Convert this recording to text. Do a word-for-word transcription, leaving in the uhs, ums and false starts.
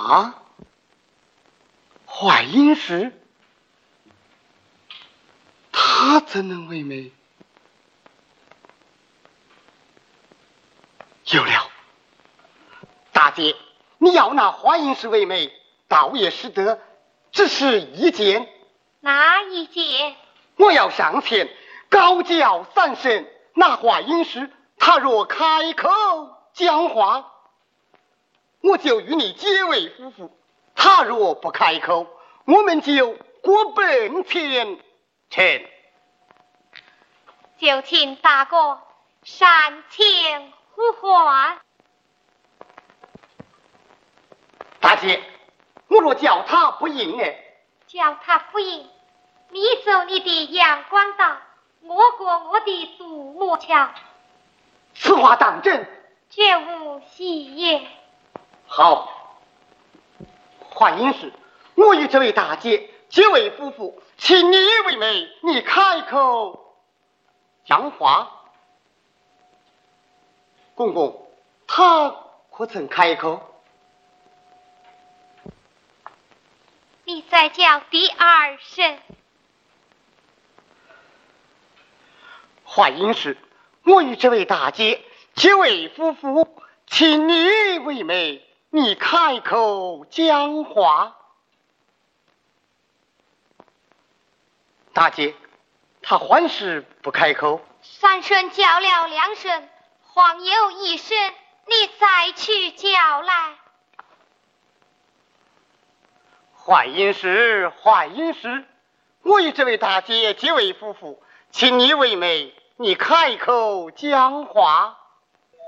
啊，坏阴时，他怎能为媒？有了，大姐，你要拿坏阴时为媒，倒也使得，只是一件。 哪一件？ 我要上前高叫三声，那坏阴时，他若开口讲话，我就与你结为夫妇；他若不开口，我们就过本前程。 就请大哥善前呼唤。 大姐，我若叫他不应呢？ 叫他不应，你走你的阳光道，我过我的独木桥。 此话当真？ 绝无戏言。 好，坏阴时，我与这位大姐结为夫妇，请你为媒，你开口讲话。公公，他可曾开口？ 你再叫第二声。 坏阴时，我与这位大姐结为夫妇，请你为媒，你开口讲话。大姐，他欢时不开口。 三声叫了两声，晃有一声，你再去叫来。 坏阴时，坏阴时，我与这位大姐结为夫妇，请你为媒，你开口讲话。